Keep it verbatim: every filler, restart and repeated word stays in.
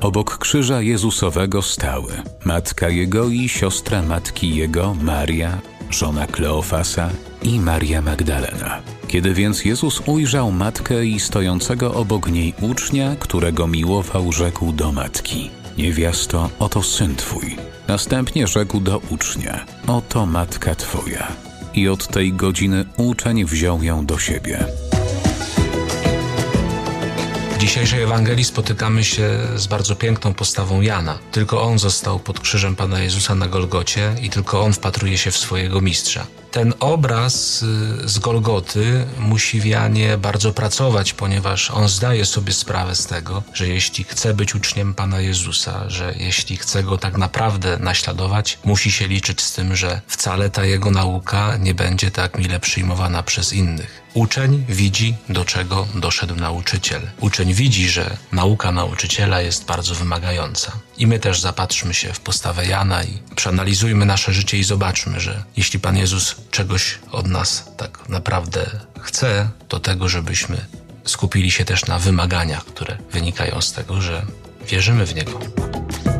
Obok krzyża Jezusowego stały matka Jego i siostra matki Jego, Maria, żona Kleofasa i Maria Magdalena. Kiedy więc Jezus ujrzał matkę i stojącego obok niej ucznia, którego miłował, rzekł do matki: niewiasto, oto syn twój. Następnie rzekł do ucznia: oto matka twoja. I od tej godziny uczeń wziął ją do siebie. W dzisiejszej Ewangelii spotykamy się z bardzo piękną postawą Jana. Tylko on został pod krzyżem Pana Jezusa na Golgocie i tylko on wpatruje się w swojego mistrza. Ten obraz z Golgoty musi w Janie bardzo pracować, ponieważ on zdaje sobie sprawę z tego, że jeśli chce być uczniem Pana Jezusa, że jeśli chce Go tak naprawdę naśladować, musi się liczyć z tym, że wcale ta jego nauka nie będzie tak mile przyjmowana przez innych. Uczeń widzi, do czego doszedł nauczyciel. Uczeń widzi, że nauka nauczyciela jest bardzo wymagająca. I my też zapatrzmy się w postawę Jana i przeanalizujmy nasze życie i zobaczmy, że jeśli Pan Jezus czegoś od nas tak naprawdę chce, to tego, żebyśmy skupili się też na wymaganiach, które wynikają z tego, że wierzymy w Niego.